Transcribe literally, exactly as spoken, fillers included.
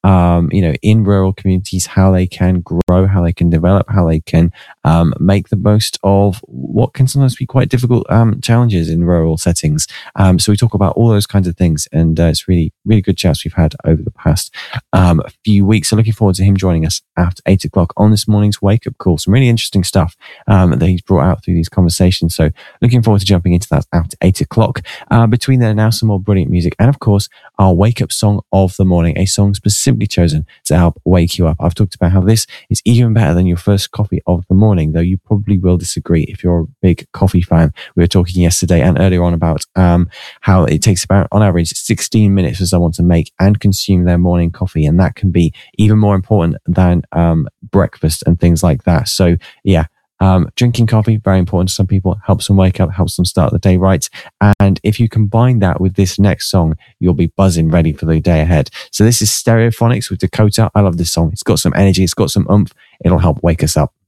um, you know, in rural communities, how they can grow, how they can develop, how they can um, make the most of what can sometimes be quite difficult um, challenges in rural settings. Um, so we talk about all those kinds of things, and uh, it's really, really good chats we've had over the past um, few weeks. So looking forward to him joining us after eight o'clock on this morning's Wake Up Call. Some really interesting stuff um, that he's brought out through these conversations. So looking forward to jumping into that after eight o'clock. Uh, between there now, some more brilliant music, and of course, our wake up song of the morning, a song specifically chosen to help wake you up. I've talked about how this is even better than your first coffee of the morning, though you probably will disagree if you're a big coffee fan. We were talking yesterday and earlier on about um, how it takes about, on average, sixteen minutes for someone to make and consume their morning coffee, and that can be even more important than um, breakfast and things like that. So, yeah. Um, drinking coffee, very important to some people, helps them wake up, helps them start the day right. And if you combine that with this next song, you'll be buzzing ready for the day ahead. So this is Stereophonics with Dakota. I love this song. It's got some energy, it's got some oomph. It'll help wake us up.